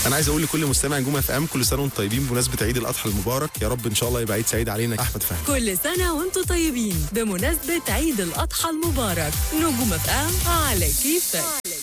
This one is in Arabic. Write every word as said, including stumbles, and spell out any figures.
انا عايز اقول لكل مستمع نجوم اف ام كل سنه وانتم طيبين بمناسبه عيد الاضحى المبارك. يا رب ان شاء الله يبقى عيد سعيد علينا. احمد فهمي. كل سنه وانتم طيبين بمناسبه عيد الاضحى المبارك. نجوم اف ام على كيفك.